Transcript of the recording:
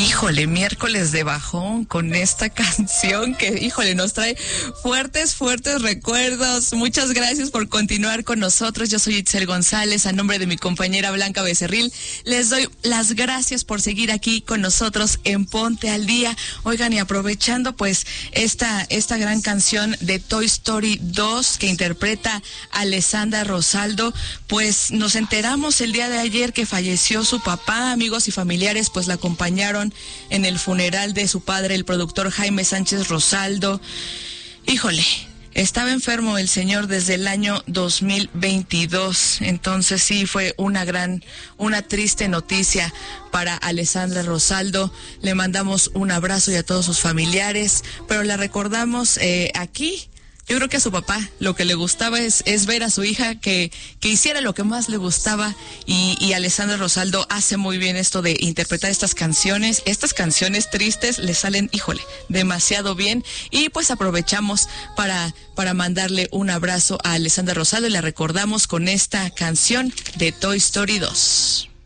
Híjole, miércoles de bajón con esta canción que, híjole, nos trae fuertes recuerdos. Muchas gracias por continuar con nosotros. Yo soy Itzel González, a nombre de mi compañera Blanca Becerril. Les doy las gracias por seguir aquí con nosotros en Ponte al Día. Oigan, y aprovechando pues esta gran canción de Toy Story 2 que interpreta Alessandra Rosaldo, pues nos enteramos el día de ayer que falleció su papá. Amigos y familiares pues la acompañaron en el funeral de su padre, el productor Jaime Sánchez Rosaldo. Híjole, estaba enfermo el señor desde el año 2022, entonces sí fue una triste noticia para Alessandra Rosaldo. Le mandamos un abrazo y a todos sus familiares, pero la recordamos aquí. Yo creo que a su papá lo que le gustaba es ver a su hija que hiciera lo que más le gustaba, y Alessandra Rosaldo hace muy bien esto de interpretar estas canciones tristes, le salen, híjole, demasiado bien, y pues aprovechamos para mandarle un abrazo a Alessandra Rosaldo y la recordamos con esta canción de Toy Story 2.